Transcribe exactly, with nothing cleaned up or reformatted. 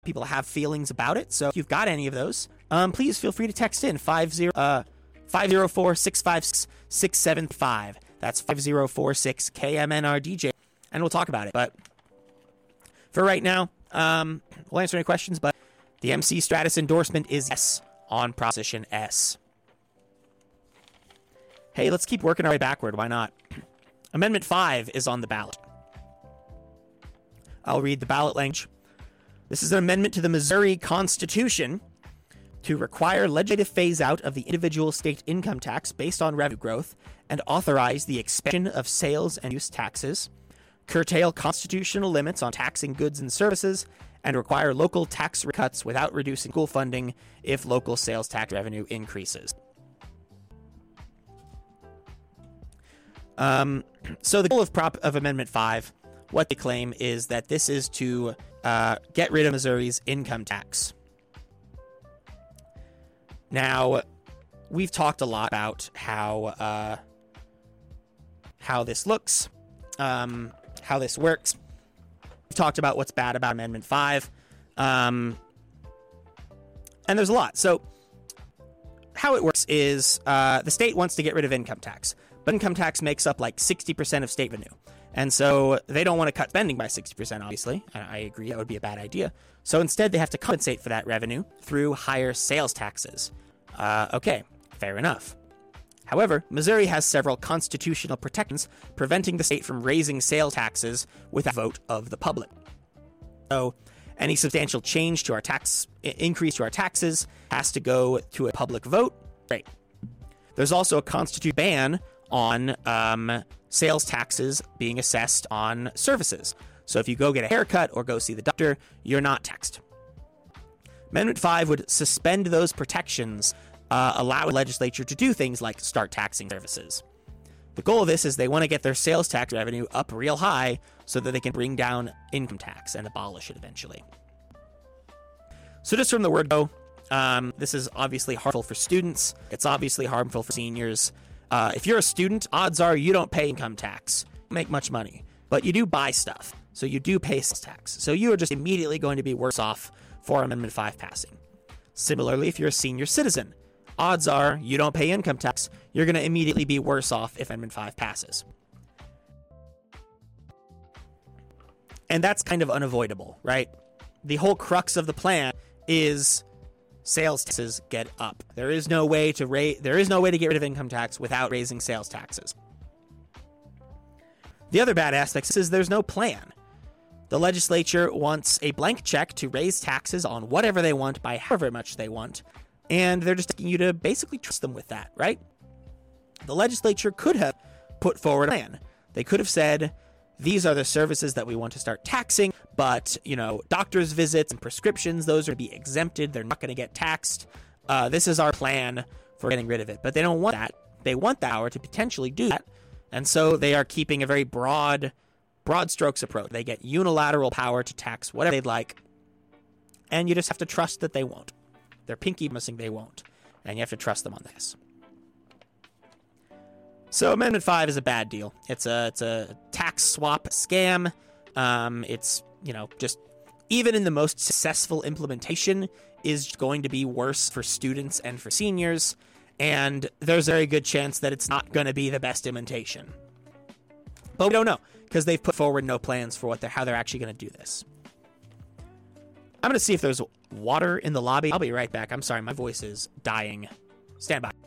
people have feelings about it. So if you've got any of those, um, please feel free to text in five zero uh five zero four six five six six seven five. That's five zero four six K M N R D J, and we'll talk about it. But for right now, um, we'll answer any questions. But the M C Stratus endorsement is yes on Proposition S. Hey, let's keep working our way backward. Why not? Amendment five is on the ballot. I'll read the ballot language. This is an amendment to the Missouri Constitution to require legislative phase-out of the individual state income tax based on revenue growth and authorize the expansion of sales and use taxes, curtail constitutional limits on taxing goods and services, and require local tax cuts without reducing school funding if local sales tax revenue increases. Um, so the goal of Prop of Amendment five, what they claim is that this is to uh, get rid of Missouri's income tax. Now, we've talked a lot about how uh, how this looks, um, how this works. We've talked about what's bad about Amendment five, um, and there's a lot. So how it works is uh, the state wants to get rid of income tax. But income tax makes up like sixty percent of state revenue. And so they don't want to cut spending by sixty percent, obviously. I agree, that would be a bad idea. So instead, they have to compensate for that revenue through higher sales taxes. Uh, okay, fair enough. However, Missouri has several constitutional protections preventing the state from raising sales taxes without a vote of the public. So any substantial change to our tax, increase to our taxes has to go to a public vote. Great. There's also a constitutional ban on um, sales taxes being assessed on services. So if you go get a haircut or go see the doctor, you're not taxed. Amendment five would suspend those protections, uh, allow the legislature to do things like start taxing services. The goal of this is they want to get their sales tax revenue up real high so that they can bring down income tax and abolish it eventually. So just from the word go, um, this is obviously harmful for students. It's obviously harmful for seniors. Uh, if you're a student, odds are you don't pay income tax, you don't make much money, but you do buy stuff. So you do pay sales tax. So you are just immediately going to be worse off for Amendment five passing. Similarly, if you're a senior citizen, odds are you don't pay income tax, you're going to immediately be worse off if Amendment five passes. And that's kind of unavoidable, right? The whole crux of the plan is sales taxes get up. There is no way to raise, there is no way to get rid of income tax without raising sales taxes. The other bad aspect is there's no plan. The legislature wants a blank check to raise taxes on whatever they want by however much they want, and they're just asking you to basically trust them with that, right? The legislature could have put forward a plan. They could have said, these are the services that we want to start taxing, but, you know, doctor's visits and prescriptions, those are to be exempted. They're not going to get taxed. Uh, this is our plan for getting rid of it. But they don't want that. They want the power to potentially do that. And so they are keeping a very broad, broad strokes approach. They get unilateral power to tax whatever they'd like. And you just have to trust that they won't. They're pinky promising they won't. And you have to trust them on this. So Amendment five is a bad deal. It's a it's a tax swap scam. Um, it's, you know, just even in the most successful implementation is going to be worse for students and for seniors. And there's a very good chance that it's not going to be the best implementation. But we don't know because they've put forward no plans for what they're, how they're actually going to do this. I'm going to see if there's water in the lobby. I'll be right back. I'm sorry, my voice is dying. Stand by.